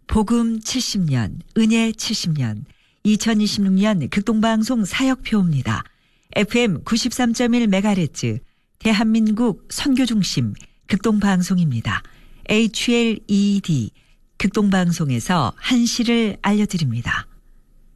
복음 70년, 은혜 70년, 2026년 극동방송 사역표입니다. FM 93.1MHz, 대한민국 선교중심 극동방송입니다. HLED, 극동방송에서 한시를 알려드립니다.